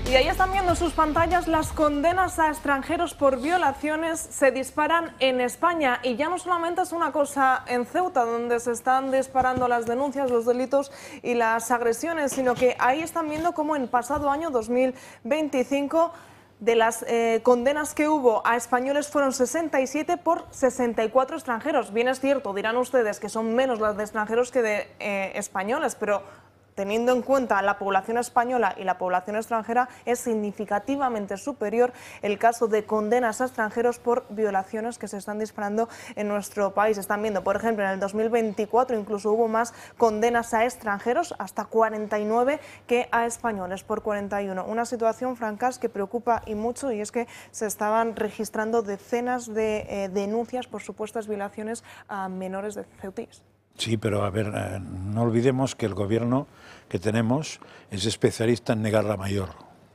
Y ahí están viendo en sus pantallas las condenas a extranjeros por violaciones se disparan en España. Y ya no solamente es una cosa en Ceuta, donde se están disparando las denuncias, los delitos y las agresiones, sino que ahí están viendo cómo en pasado año 2025 de las condenas que hubo a españoles fueron 67 por 64 extranjeros. Bien es cierto, dirán ustedes que son menos las de extranjeros que de españoles, pero teniendo en cuenta la población española y la población extranjera, es significativamente superior el caso de condenas a extranjeros por violaciones que se están disparando en nuestro país. Están viendo, por ejemplo, en el 2024 incluso hubo más condenas a extranjeros, hasta 49, que a españoles, por 41. Una situación, Francas, que preocupa y mucho, y es que se estaban registrando decenas de denuncias por supuestas violaciones a menores de ceutíes. Sí, pero a ver, no olvidemos que el gobierno que tenemos es especialista en negar la mayor.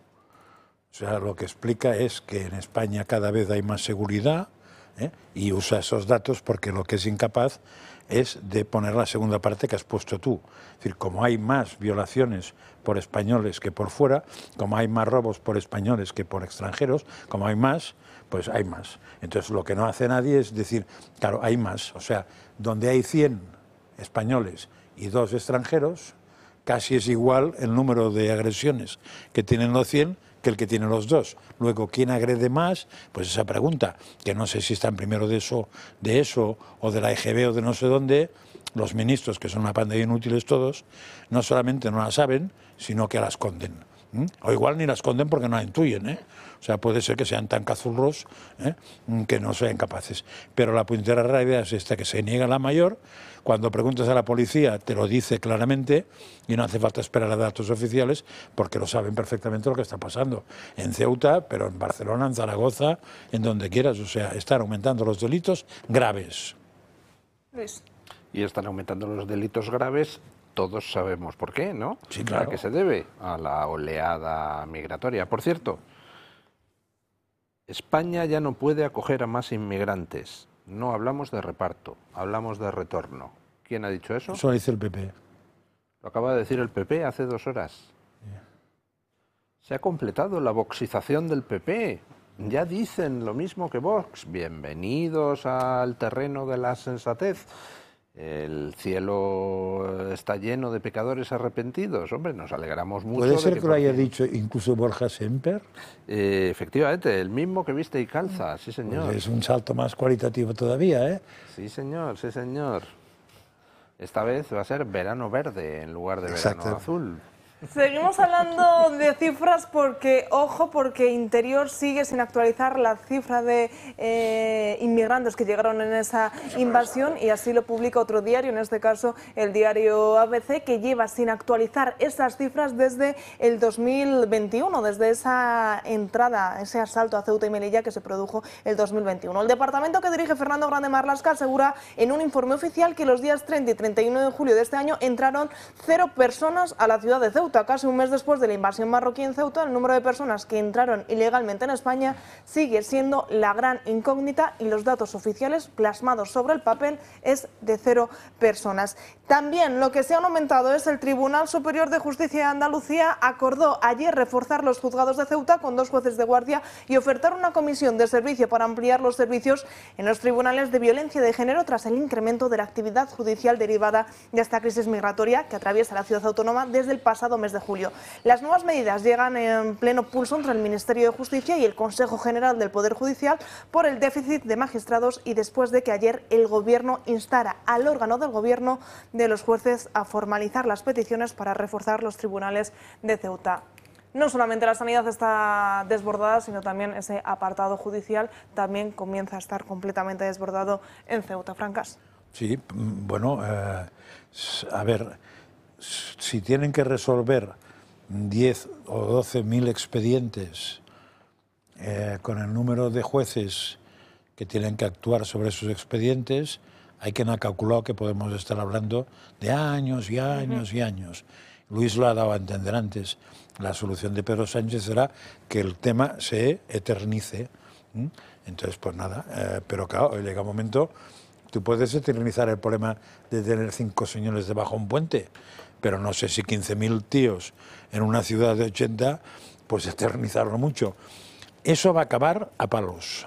O sea, lo que explica es que en España cada vez hay más seguridad, y usa esos datos porque lo que es incapaz es de poner la segunda parte que has puesto tú. Es decir, como hay más violaciones por españoles que por fuera, como hay más robos por españoles que por extranjeros, como hay más, pues hay más. Entonces lo que no hace nadie es decir, claro, hay más. O sea, donde hay 100 españoles y 2 extranjeros, casi es igual el número de agresiones que tienen los 100 que el que tienen los 2. Luego, ¿quién agrede más? Pues esa pregunta, que no sé si están primero de eso o de la EGB o de no sé dónde, los ministros, que son una panda de inútiles todos, no solamente no la saben, sino que la esconden. O igual ni la esconden porque no la intuyen, O sea, puede ser que sean tan cazurros que no sean capaces. Pero la puñetera realidad es esta, que se niega la mayor. Cuando preguntas a la policía te lo dice claramente y no hace falta esperar a datos oficiales porque lo saben perfectamente lo que está pasando. En Ceuta, pero en Barcelona, en Zaragoza, en donde quieras. O sea, están aumentando los delitos graves. Luis. Y están aumentando los delitos graves. Todos sabemos por qué, ¿no? Sí, claro. ¿A qué se debe? A la oleada migratoria. Por cierto, España ya no puede acoger a más inmigrantes. No hablamos de reparto, hablamos de retorno. ¿Quién ha dicho eso? Eso lo dice el PP. Lo acaba de decir el PP hace 2 horas. Se ha completado la voxización del PP. Ya dicen lo mismo que Vox. Bienvenidos al terreno de la sensatez. El cielo está lleno de pecadores arrepentidos. Hombre, nos alegramos mucho. ¿Puede ser que lo haya dicho incluso Borja Semper? Efectivamente, el mismo que viste y calza, sí señor. Pues es un salto más cualitativo todavía, ¿eh? Sí señor, sí señor. Esta vez va a ser verano verde en lugar de verano azul. Seguimos hablando de cifras porque, ojo, porque Interior sigue sin actualizar la cifra de inmigrantes que llegaron en esa invasión, y así lo publica otro diario, en este caso el diario ABC, que lleva sin actualizar esas cifras desde el 2021, desde esa entrada, ese asalto a Ceuta y Melilla que se produjo el 2021. El departamento que dirige Fernando Grande Marlaska asegura en un informe oficial que los días 30 y 31 de julio de este año entraron 0 personas a la ciudad de Ceuta. Casi un mes después de la invasión marroquí en Ceuta, el número de personas que entraron ilegalmente en España sigue siendo la gran incógnita, y los datos oficiales plasmados sobre el papel es de 0 personas. También lo que se ha aumentado es el Tribunal Superior de Justicia de Andalucía acordó ayer reforzar los juzgados de Ceuta con 2 jueces de guardia y ofertar una comisión de servicio para ampliar los servicios en los tribunales de violencia de género tras el incremento de la actividad judicial derivada de esta crisis migratoria que atraviesa la ciudad autónoma desde el pasado mes de julio. Las nuevas medidas llegan en pleno pulso entre el Ministerio de Justicia y el Consejo General del Poder Judicial por el déficit de magistrados, y después de que ayer el Gobierno instara al órgano del Gobierno de los jueces a formalizar las peticiones para reforzar los tribunales de Ceuta. No solamente la sanidad está desbordada, sino también ese apartado judicial también comienza a estar completamente desbordado en Ceuta. Francas. Sí, bueno, a ver, si tienen que resolver 10 o 12.000 expedientes con el número de jueces que tienen que actuar sobre esos expedientes, hay quien ha calculado que podemos estar hablando de años y años y años. Luis lo ha dado a entender antes. La solución de Pedro Sánchez será que el tema se eternice. Entonces, pues nada, pero claro, llega un momento, tú puedes eternizar el problema de tener 5 señores debajo de un puente, pero no sé si 15.000 tíos en una ciudad de 80 después de eternizarlo mucho. Eso va a acabar a palos.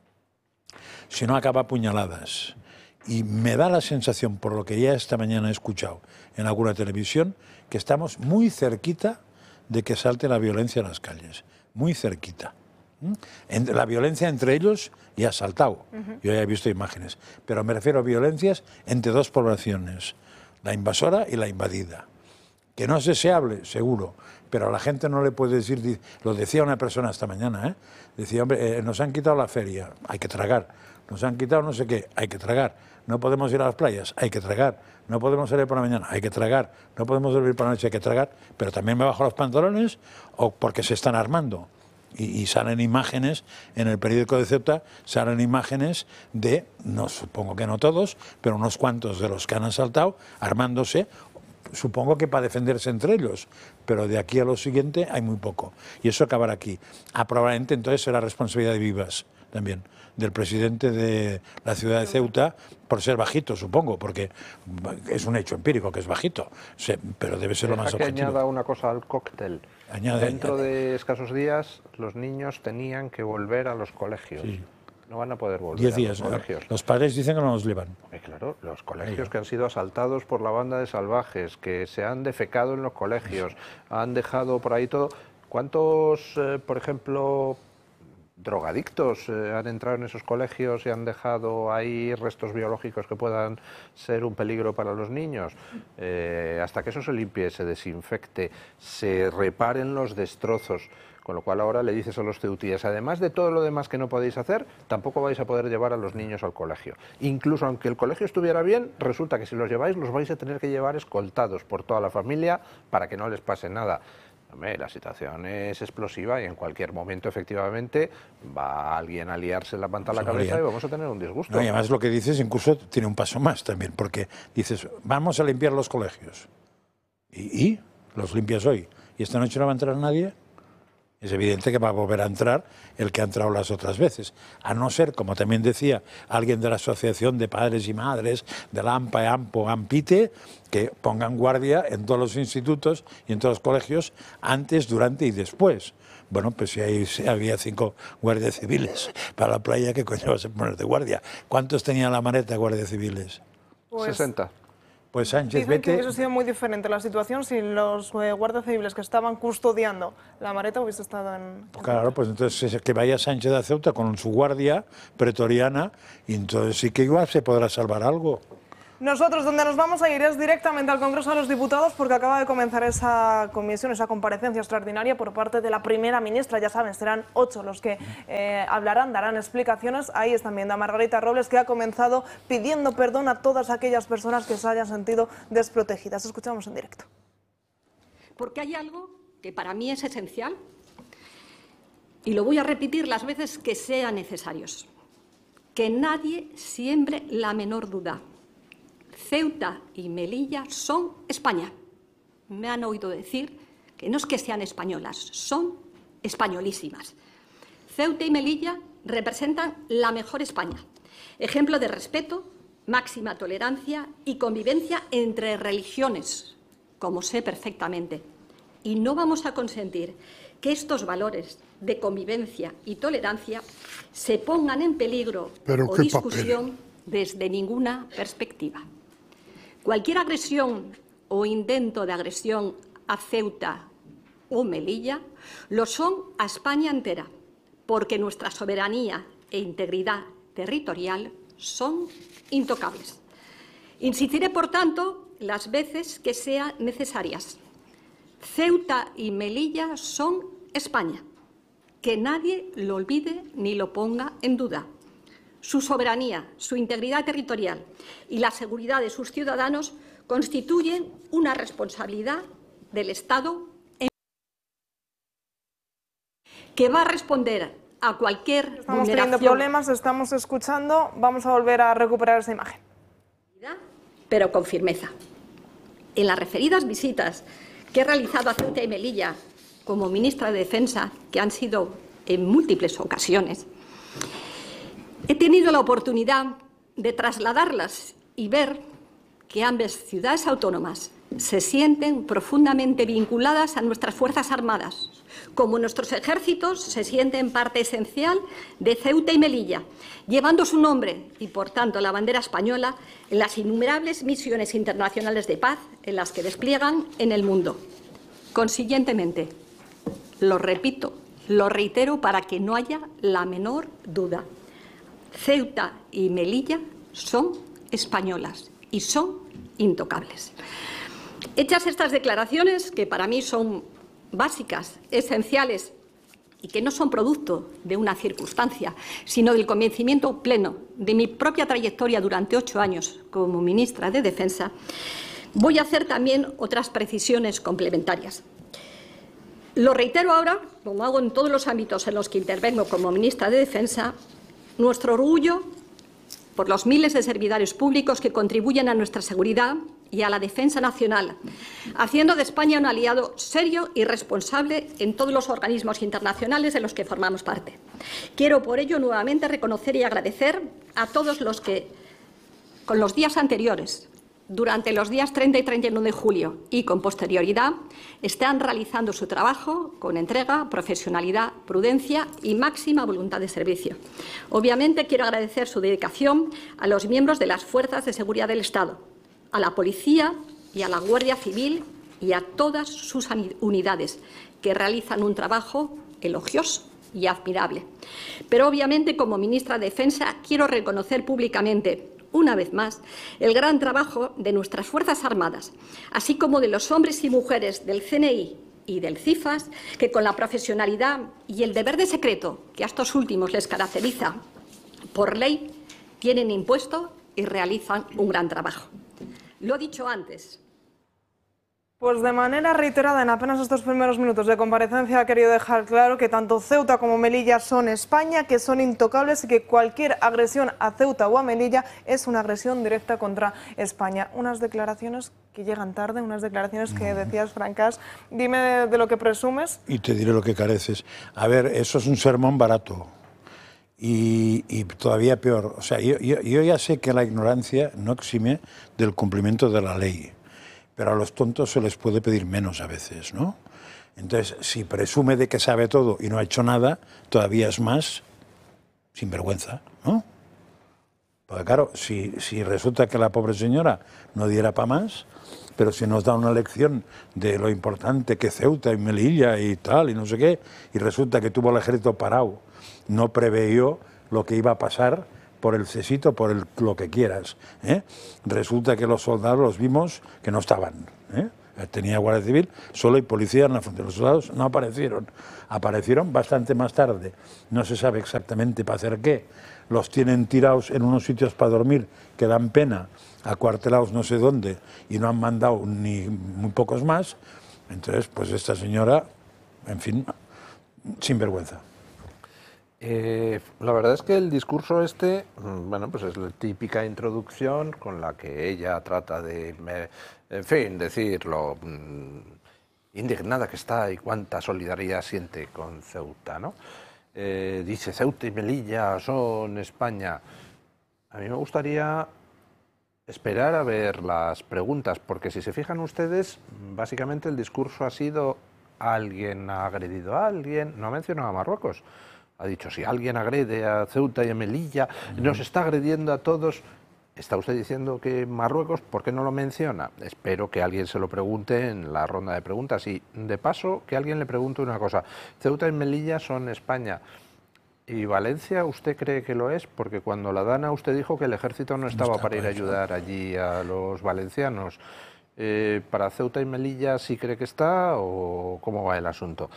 Si no, acaba a puñaladas. Y me da la sensación, por lo que ya esta mañana he escuchado en alguna televisión, que estamos muy cerquita de que salte la violencia a las calles. Muy cerquita. La violencia entre ellos ya ha saltado. Yo ya he visto imágenes. Pero me refiero a violencias entre dos poblaciones. La invasora y la invadida. Que no es deseable, seguro, pero a la gente no le puede decir, lo decía una persona esta mañana, decía, hombre, nos han quitado la feria, hay que tragar, nos han quitado no sé qué, hay que tragar, no podemos ir a las playas, hay que tragar, no podemos salir por la mañana, hay que tragar, no podemos dormir por la noche, hay que tragar, pero también me bajo los pantalones o porque se están armando. Y salen imágenes, en el periódico de Ceuta, salen imágenes de, no supongo que no todos, pero unos cuantos de los que han asaltado, armándose, supongo que para defenderse entre ellos, pero de aquí a lo siguiente hay muy poco. Y eso acabará aquí. Probablemente entonces será responsabilidad de Vivas también, del presidente de la ciudad de Ceuta, por ser bajito, supongo, porque es un hecho empírico que es bajito, pero debe ser lo más objetivo. Que añada una cosa al cóctel. Dentro de escasos días los niños tenían que volver a los colegios. Sí. No van a poder volver 10 días, a los colegios. Los padres dicen que no los llevan. Claro, los colegios que han sido asaltados por la banda de salvajes, que se han defecado en los colegios, han dejado por ahí todo. ¿Cuántos, por ejemplo, drogadictos han entrado en esos colegios y han dejado ahí restos biológicos que puedan ser un peligro para los niños? Hasta que eso se limpie, se desinfecte, se reparen los destrozos. Con lo cual ahora le dices a los ceutíes, además de todo lo demás que no podéis hacer, tampoco vais a poder llevar a los niños al colegio. Incluso aunque el colegio estuviera bien, resulta que si los lleváis, los vais a tener que llevar escoltados por toda la familia para que no les pase nada. Hombre, la situación es explosiva y en cualquier momento, efectivamente, va alguien a liarse la manta a la cabeza y vamos a tener un disgusto. No, y además lo que dices incluso tiene un paso más también, porque dices, vamos a limpiar los colegios. ¿Y? ¿Los limpias hoy? ¿Y esta noche no va a entrar nadie? Es evidente que va a volver a entrar el que ha entrado las otras veces, a no ser, como también decía alguien de la Asociación de Padres y Madres, de la AMPA, AMPO, AMPITE, que pongan guardia en todos los institutos y en todos los colegios antes, durante y después. Bueno, pues si había 5 guardias civiles para la playa, ¿qué coño vas a poner de guardia? ¿Cuántos tenía la Mareta guardias civiles? Pues 60. Pues Sánchez, dicen que hubiese sido muy diferente la situación si los guardias civiles que estaban custodiando la Mareta hubiese estado en... Claro, pues entonces que vaya Sánchez a Ceuta con su guardia pretoriana y entonces sí que igual se podrá salvar algo. Nosotros donde nos vamos a ir es directamente al Congreso de los Diputados porque acaba de comenzar esa comisión, esa comparecencia extraordinaria por parte de la primera ministra. Ya saben, serán 8 los que hablarán, darán explicaciones. Ahí están viendo a Margarita Robles, que ha comenzado pidiendo perdón a todas aquellas personas que se hayan sentido desprotegidas. Escuchamos en directo. Porque hay algo que para mí es esencial y lo voy a repetir las veces que sean necesarios. Que nadie siembre la menor duda. Ceuta y Melilla son España. Me han oído decir que no es que sean españolas, son españolísimas. Ceuta y Melilla representan la mejor España. Ejemplo de respeto, máxima tolerancia y convivencia entre religiones, como sé perfectamente. Y no vamos a consentir que estos valores de convivencia y tolerancia se pongan en peligro o discusión desde ninguna perspectiva. Cualquier agresión o intento de agresión a Ceuta o Melilla lo son a España entera, porque nuestra soberanía e integridad territorial son intocables. Insistiré, por tanto, las veces que sean necesarias. Ceuta y Melilla son España. Que nadie lo olvide ni lo ponga en duda. Su soberanía, su integridad territorial y la seguridad de sus ciudadanos constituyen una responsabilidad del Estado que va a responder a cualquier vulneración. Estamos teniendo problemas, estamos escuchando, vamos a volver a recuperar esa imagen. Pero con firmeza. En las referidas visitas que he realizado a Ceuta y Melilla como ministra de Defensa, que han sido en múltiples ocasiones, he tenido la oportunidad de trasladarlas y ver que ambas ciudades autónomas se sienten profundamente vinculadas a nuestras Fuerzas Armadas, como nuestros ejércitos se sienten parte esencial de Ceuta y Melilla, llevando su nombre y, por tanto, la bandera española en las innumerables misiones internacionales de paz en las que despliegan en el mundo. Consiguientemente, lo repito, lo reitero para que no haya la menor duda, Ceuta y Melilla son españolas y son intocables. Hechas estas declaraciones, que para mí son básicas, esenciales y que no son producto de una circunstancia, sino del convencimiento pleno de mi propia trayectoria durante 8 años como ministra de Defensa, voy a hacer también otras precisiones complementarias. Lo reitero ahora, como hago en todos los ámbitos en los que intervengo como ministra de Defensa, nuestro orgullo por los miles de servidores públicos que contribuyen a nuestra seguridad y a la defensa nacional, haciendo de España un aliado serio y responsable en todos los organismos internacionales de los que formamos parte. Quiero por ello nuevamente reconocer y agradecer a todos los que, con los días anteriores, durante los días 30 y 31 de julio y con posterioridad, están realizando su trabajo con entrega, profesionalidad, prudencia y máxima voluntad de servicio. Obviamente quiero agradecer su dedicación a los miembros de las Fuerzas de Seguridad del Estado, a la Policía y a la Guardia Civil y a todas sus unidades, que realizan un trabajo elogioso y admirable. Pero obviamente, como ministra de Defensa, quiero reconocer públicamente, una vez más, el gran trabajo de nuestras Fuerzas Armadas, así como de los hombres y mujeres del CNI y del CIFAS, que con la profesionalidad y el deber de secreto que a estos últimos les caracteriza por ley, tienen impuesto y realizan un gran trabajo. Lo he dicho antes. Pues de manera reiterada, en apenas estos primeros minutos de comparecencia, ha querido dejar claro que tanto Ceuta como Melilla son España, que son intocables y que cualquier agresión a Ceuta o a Melilla es una agresión directa contra España. Unas declaraciones que llegan tarde, unas declaraciones que decías francas. Dime de lo que presumes. Y te diré lo que careces. A ver, eso es un sermón barato. Y todavía peor. O sea, yo ya sé que la ignorancia no exime del cumplimiento de la ley. Pero a los tontos se les puede pedir menos a veces, ¿no? Entonces, si presume de que sabe todo y no ha hecho nada, todavía es más sinvergüenza, ¿no? Porque claro, si resulta que la pobre señora no diera para más, pero si nos da una lección de lo importante que Ceuta y Melilla y tal, y no sé qué, y resulta que tuvo el ejército parado, no preveyó lo que iba a pasar por el cesito, por lo que quieras, ¿eh? Resulta que los soldados los vimos que no estaban, ¿eh? Tenía Guardia Civil, solo hay policía en la frontera. Los soldados no aparecieron, aparecieron bastante más tarde, no se sabe exactamente para hacer qué. Los tienen tirados en unos sitios para dormir que dan pena, acuartelados no sé dónde, y no han mandado ni muy pocos más. Entonces, pues esta señora, en fin, sinvergüenza. La verdad es que el discurso este, bueno, pues es la típica introducción con la que ella trata de, en fin, decir lo indignada que está y cuánta solidaridad siente con Ceuta, ¿no? Dice, Ceuta y Melilla son España. A mí me gustaría esperar a ver las preguntas, porque si se fijan ustedes, básicamente el discurso ha sido alguien ha agredido a alguien, no ha mencionado a Marruecos. Ha dicho, si alguien agrede a Ceuta y a Melilla, nos está agrediendo a todos. ¿Está usted diciendo que Marruecos, por qué no lo menciona? Espero que alguien se lo pregunte en la ronda de preguntas. Y, de paso, que alguien le pregunte una cosa. Ceuta y Melilla son España. ¿Y Valencia usted cree que lo es? Porque cuando la Dana usted dijo que el ejército no estaba para ir a ayudar allí a los valencianos. ¿Para Ceuta y Melilla sí cree que está o cómo va el asunto?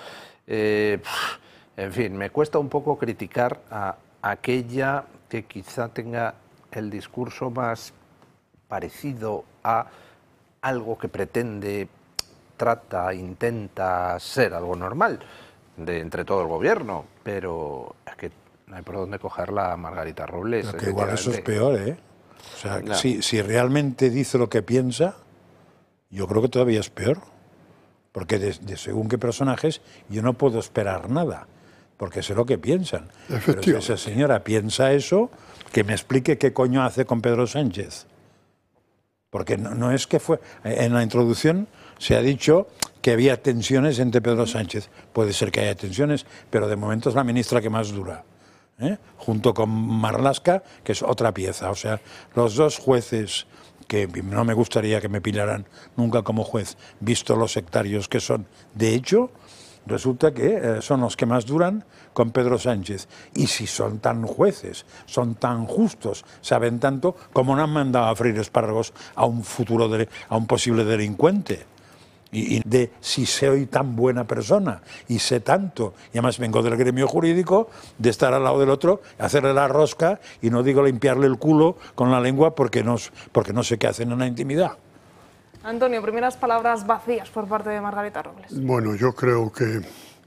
En fin, me cuesta un poco criticar a aquella que quizá tenga el discurso más parecido a algo que pretende, trata, intenta ser algo normal entre todo el gobierno, pero es que no hay por dónde cogerla a Margarita Robles. Pero que igual eso es peor, ¿eh? O sea, no. si realmente dice lo que piensa, yo creo que todavía es peor, porque de según qué personajes yo no puedo esperar nada, porque sé lo que piensan. Pero si esa señora piensa eso, que me explique qué coño hace con Pedro Sánchez. Porque no es que fue... En la introducción se ha dicho que había tensiones entre Pedro Sánchez. Puede ser que haya tensiones, pero de momento es la ministra que más dura, junto con Marlaska, que es otra pieza. O sea, los dos jueces, que no me gustaría que me pillaran nunca como juez, visto los sectarios que son, de hecho, resulta que son los que más duran con Pedro Sánchez. Y si son tan jueces, son tan justos, saben tanto, ¿cómo no han mandado a freír espárragos a un a un posible delincuente? Y de si soy tan buena persona y sé tanto, y además vengo del gremio jurídico, de estar al lado del otro, hacerle la rosca, y no digo limpiarle el culo con la lengua porque no sé qué hacen en la intimidad. Antonio, primeras palabras vacías por parte de Margarita Robles. Bueno, yo creo que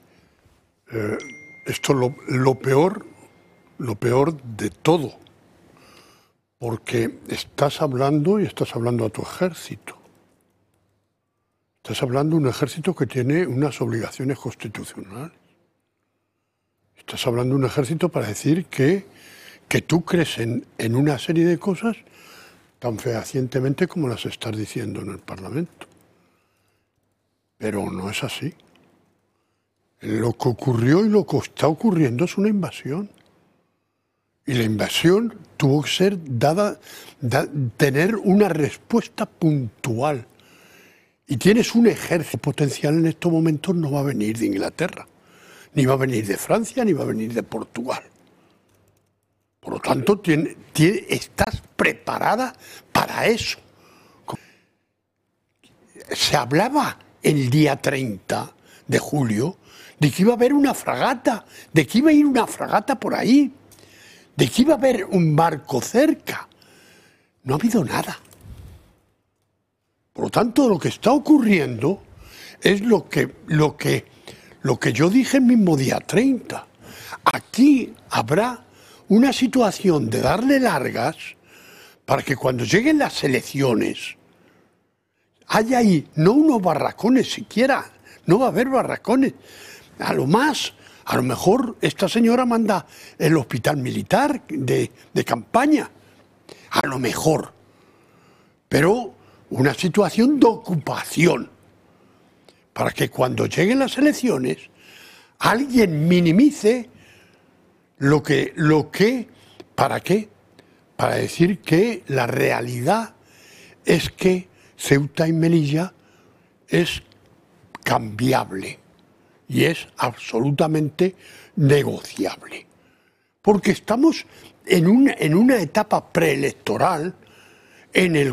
esto es lo peor de todo, porque estás hablando a tu ejército. Estás hablando de un ejército que tiene unas obligaciones constitucionales. Estás hablando de un ejército para decir que tú crees en una serie de cosas tan fehacientemente como las estás diciendo en el Parlamento. Pero no es así. Lo que ocurrió y lo que está ocurriendo es una invasión. Y la invasión tuvo que ser tener una respuesta puntual. Y tienes un ejército potencial en estos momentos, no va a venir de Inglaterra, ni va a venir de Francia, ni va a venir de Portugal. Por lo tanto, estás preparada para eso. Se hablaba el día 30 de julio de que iba a haber una fragata, de que iba a ir una fragata por ahí, de que iba a haber un barco cerca. No ha habido nada. Por lo tanto, lo que está ocurriendo es lo que yo dije el mismo día 30. Aquí habrá una situación de darle largas para que cuando lleguen las elecciones haya ahí no unos barracones siquiera, no va a haber barracones. A lo mejor esta señora manda el hospital militar de campaña, a lo mejor, pero una situación de ocupación, para que cuando lleguen las elecciones alguien minimice ¿para qué? Para decir que la realidad es que Ceuta y Melilla es cambiable y es absolutamente negociable. Porque estamos en una etapa preelectoral en el